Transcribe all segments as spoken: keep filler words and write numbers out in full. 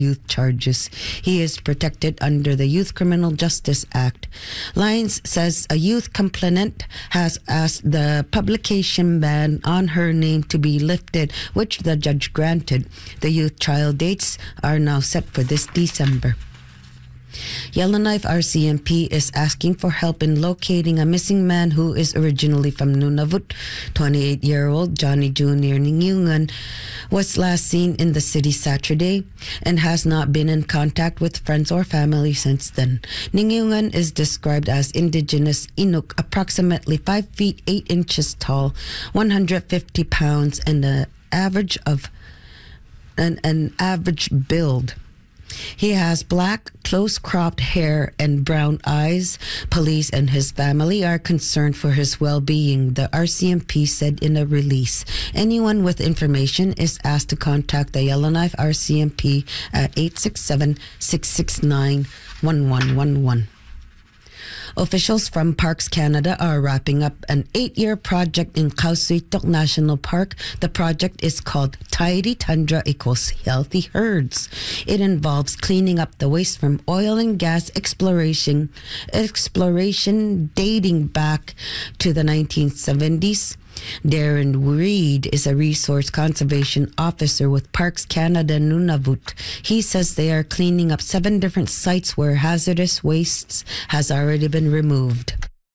youth charges. He is protected under the Youth Criminal Justice Act. Lyons says a youth complainant has asked the publication ban on her name to be lifted, which the judge granted. The youth trial dates are now set for this December. Yellowknife R C M P is asking for help in locating a missing man who is originally from Nunavut. twenty-eight-year-old Johnny Junior Ningyungan was last seen in the city Saturday and has not been in contact with friends or family since then. Ningyungan is described as indigenous Inuk, approximately five feet eight inches tall, one hundred fifty pounds, and an average of an, an average build. He has black, close-cropped hair and brown eyes. Police and his family are concerned for his well-being, the R C M P said in a release. Anyone with information is asked to contact the Yellowknife R C M P at eight six seven, six six nine, one one one one. Officials from Parks Canada are wrapping up an eight-year project in Khao Suitok National Park. The project is called Tidy Tundra Equals Healthy Herds. It involves cleaning up the waste from oil and gas exploration, exploration dating back to the nineteen seventies. Darren Reed is a resource conservation officer with Parks Canada Nunavut. He says they are cleaning up seven different sites where hazardous wastes has already been removed.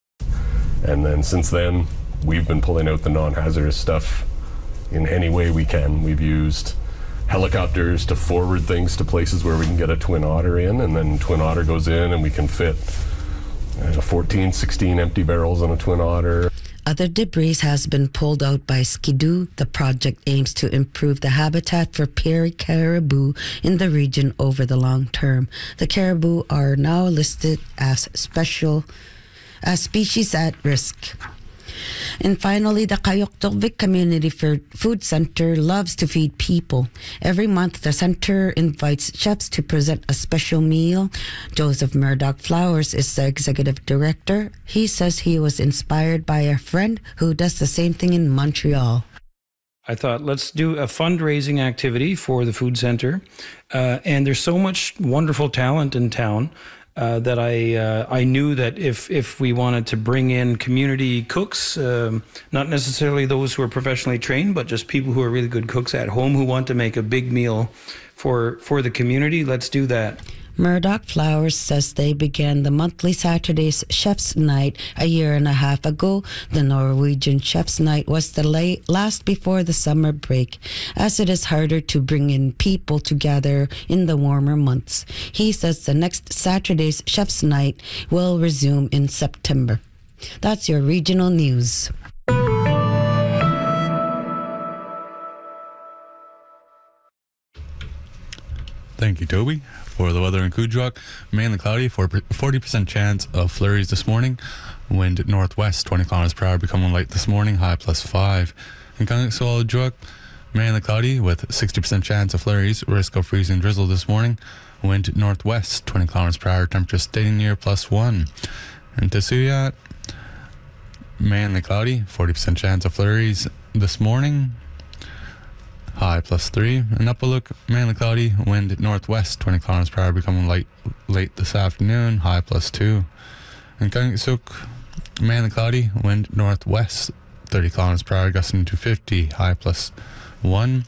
And then since then, we've been pulling out the non-hazardous stuff in any way we can. We've used helicopters to forward things to places where we can get a twin otter in, and then twin otter goes in and we can fit uh, fourteen, sixteen empty barrels on a twin otter. Other debris has been pulled out by Skidoo. The project aims to improve the habitat for prairie caribou in the region over the long term. The caribou are now listed as special as species at risk. And finally, the Kayoktovik Community Food Center loves to feed people. Every month, the center invites chefs to present a special meal. Joseph Murdoch Flowers is the executive director. He says he was inspired by a friend who does the same thing in Montreal. I thought, let's do a fundraising activity for the food center. Uh, and there's so much wonderful talent in town. Uh, that I uh, I knew that if if we wanted to bring in community cooks, um, not necessarily those who are professionally trained, but just people who are really good cooks at home who want to make a big meal for for the community, let's do that. Murdoch Flowers says they began the monthly Saturdays Chef's Night a year and a half ago. The Norwegian Chef's Night was the late, last before the summer break, as it is harder to bring in people together in the warmer months. He says the next Saturday's Chef's Night will resume in September. That's your regional news. Thank you, Toby. For the weather in Coudrock, mainly cloudy, forty percent chance of flurries this morning. Wind northwest, twenty kilometers per hour, becoming light this morning, high plus five. In Kangaksewala, mainly cloudy with sixty percent chance of flurries, risk of freezing drizzle this morning. Wind northwest, twenty kilometers per hour, temperature staying near plus one. In Tesuyat, mainly cloudy, forty percent chance of flurries this morning, high plus three. In Upaluk, mainly cloudy, wind northwest, twenty kilometers per hour, becoming light late this afternoon, high plus two. In Kangaksuk, mainly cloudy, wind northwest, thirty kilometers per hour, gusting to fifty, high plus one.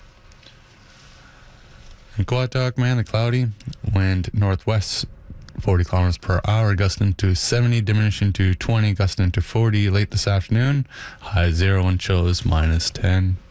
In Coatok, mainly cloudy, wind northwest, forty kilometers per hour, gusting to seventy, diminishing to twenty, gusting to forty late this afternoon, high zero, and chills minus ten.